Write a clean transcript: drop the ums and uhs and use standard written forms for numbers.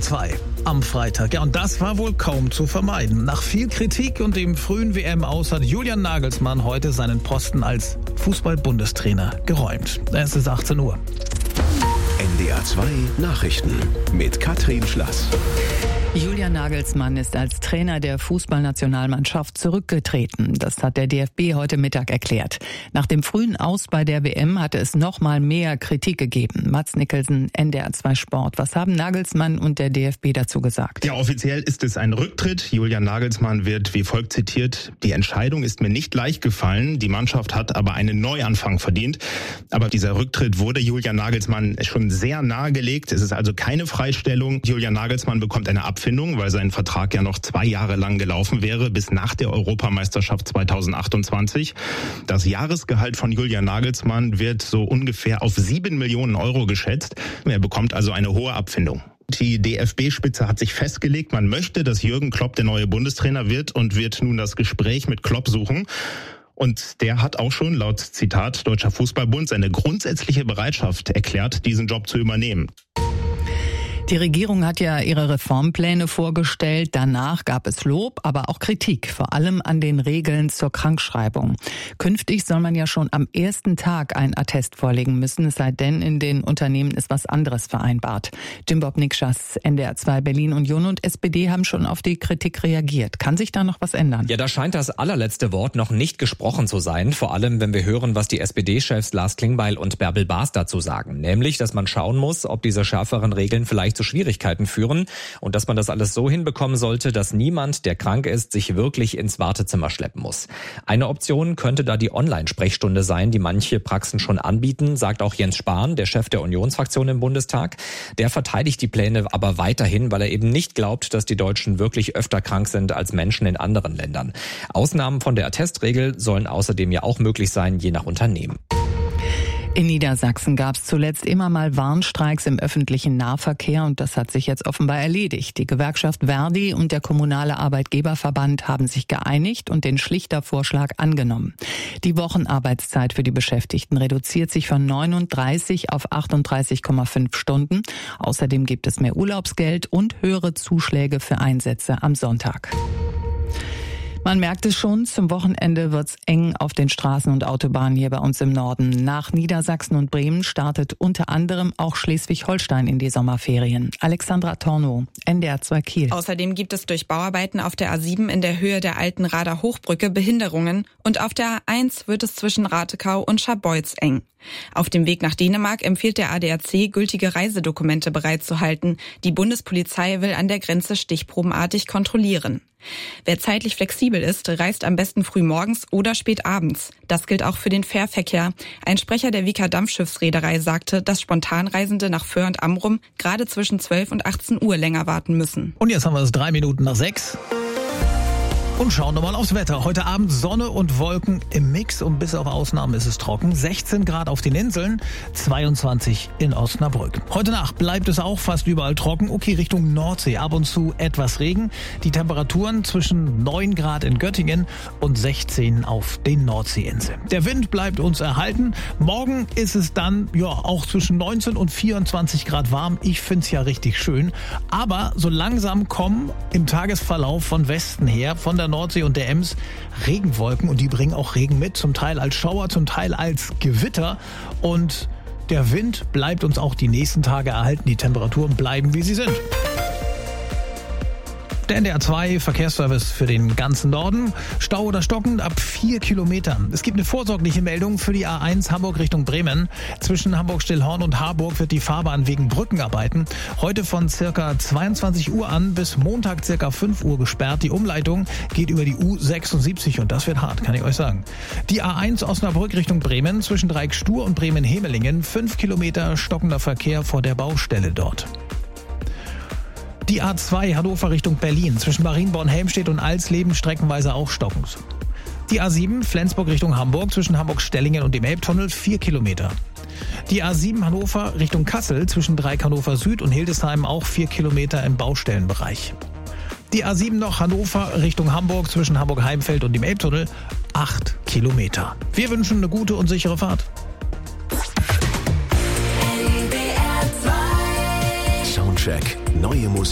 2 am Freitag. Ja, und das war wohl kaum zu vermeiden. Nach viel Kritik und dem frühen WM-Aus hat Julian Nagelsmann heute seinen Posten als Fußball-Bundestrainer geräumt. Es ist 18 Uhr. NDR 2 Nachrichten mit Katrin Schlass. Julian Nagelsmann ist als Trainer der Fußballnationalmannschaft zurückgetreten. Das hat der DFB heute Mittag erklärt. Nach dem frühen Aus bei der WM hatte es noch mal mehr Kritik gegeben. Mats Nicholson, NDR 2 Sport. Was haben Nagelsmann und der DFB dazu gesagt? Ja, offiziell ist es ein Rücktritt. Julian Nagelsmann wird wie folgt zitiert: Die Entscheidung ist mir nicht leicht gefallen. Die Mannschaft hat aber einen Neuanfang verdient. Aber dieser Rücktritt wurde Julian Nagelsmann schon sehr nahegelegt. Es ist also keine Freistellung. Julian Nagelsmann bekommt eine Abfindung, weil sein Vertrag ja noch 2 Jahre lang gelaufen wäre, bis nach der Europameisterschaft 2028. Das Jahresgehalt von Julian Nagelsmann wird so ungefähr auf 7 Millionen Euro geschätzt. Er bekommt also eine hohe Abfindung. Die DFB-Spitze hat sich festgelegt, man möchte, dass Jürgen Klopp der neue Bundestrainer wird und wird nun das Gespräch mit Klopp suchen. Und der hat auch schon laut Zitat Deutscher Fußballbund seine grundsätzliche Bereitschaft erklärt, diesen Job zu übernehmen. Die Regierung hat ja ihre Reformpläne vorgestellt. Danach gab es Lob, aber auch Kritik, vor allem an den Regeln zur Krankschreibung. Künftig soll man ja schon am ersten Tag einen Attest vorlegen müssen, es sei denn, in den Unternehmen ist was anderes vereinbart. Jimbob Nikschas, NDR 2 Berlin Union und SPD haben schon auf die Kritik reagiert. Kann sich da noch was ändern? Ja, da scheint das allerletzte Wort noch nicht gesprochen zu sein. Vor allem, wenn wir hören, was die SPD-Chefs Lars Klingbeil und Bärbel Baas dazu sagen. Nämlich, dass man schauen muss, ob diese schärferen Regeln vielleicht zu Schwierigkeiten führen und dass man das alles so hinbekommen sollte, dass niemand, der krank ist, sich wirklich ins Wartezimmer schleppen muss. Eine Option könnte da die Online-Sprechstunde sein, die manche Praxen schon anbieten, sagt auch Jens Spahn, der Chef der Unionsfraktion im Bundestag. Der verteidigt die Pläne aber weiterhin, weil er eben nicht glaubt, dass die Deutschen wirklich öfter krank sind als Menschen in anderen Ländern. Ausnahmen von der Attestregel sollen außerdem ja auch möglich sein, je nach Unternehmen. In Niedersachsen gab es zuletzt immer mal Warnstreiks im öffentlichen Nahverkehr und das hat sich jetzt offenbar erledigt. Die Gewerkschaft Verdi und der kommunale Arbeitgeberverband haben sich geeinigt und den Schlichtervorschlag angenommen. Die Wochenarbeitszeit für die Beschäftigten reduziert sich von 39 auf 38,5 Stunden. Außerdem gibt es mehr Urlaubsgeld und höhere Zuschläge für Einsätze am Sonntag. Man merkt es schon, zum Wochenende wird's eng auf den Straßen und Autobahnen hier bei uns im Norden. Nach Niedersachsen und Bremen startet unter anderem auch Schleswig-Holstein in die Sommerferien. Alexandra Tornow, NDR 2 Kiel. Außerdem gibt es durch Bauarbeiten auf der A7 in der Höhe der alten Rader Hochbrücke Behinderungen und auf der A1 wird es zwischen Ratekau und Scharbeutz eng. Auf dem Weg nach Dänemark empfiehlt der ADAC, gültige Reisedokumente bereitzuhalten. Die Bundespolizei will an der Grenze stichprobenartig kontrollieren. Wer zeitlich flexibel ist, reist am besten früh morgens oder spät abends. Das gilt auch für den Fährverkehr. Ein Sprecher der Wica Dampfschiffsreederei sagte, dass Spontanreisende nach Föhr und Amrum gerade zwischen 12 und 18 Uhr länger warten müssen. Und jetzt haben wir es 3 Minuten nach 6. Und schauen wir mal aufs Wetter. Heute Abend Sonne und Wolken im Mix und bis auf Ausnahmen ist es trocken. 16 Grad auf den Inseln, 22 in Osnabrück. Heute Nacht bleibt es auch fast überall trocken. Okay, Richtung Nordsee ab und zu etwas Regen. Die Temperaturen zwischen 9 Grad in Göttingen und 16 auf den Nordseeinseln. Der Wind bleibt uns erhalten. Morgen ist es dann auch zwischen 19 und 24 Grad warm. Ich find's ja richtig schön. Aber so langsam kommen im Tagesverlauf von Westen her, von der Nordsee und der Ems, Regenwolken und die bringen auch Regen mit, zum Teil als Schauer, zum Teil als Gewitter und der Wind bleibt uns auch die nächsten Tage erhalten, die Temperaturen bleiben wie sie sind. Der NDR 2 Verkehrsservice für den ganzen Norden. Stau oder stockend ab 4 Kilometern. Es gibt eine vorsorgliche Meldung für die A1 Hamburg Richtung Bremen. Zwischen Hamburg-Stillhorn und Harburg wird die Fahrbahn wegen Brückenarbeiten heute von circa 22 Uhr an bis Montag circa 5 Uhr gesperrt. Die Umleitung geht über die U76 und das wird hart, kann ich euch sagen. Die A1 Osnabrück Richtung Bremen zwischen Dreieckstur und Bremen-Hemelingen. 5 Kilometer stockender Verkehr vor der Baustelle dort. Die A2 Hannover Richtung Berlin zwischen Marienborn-Helmstedt und Alsleben streckenweise auch stockend. Die A7 Flensburg Richtung Hamburg zwischen Hamburg-Stellingen und dem Elbtunnel 4 Kilometer. Die A7 Hannover Richtung Kassel zwischen Dreieck Hannover Süd und Hildesheim auch 4 Kilometer im Baustellenbereich. Die A7 noch Hannover Richtung Hamburg zwischen Hamburg-Heimfeld und dem Elbtunnel 8 Kilometer. Wir wünschen eine gute und sichere Fahrt. Soundcheck. Neue Musik.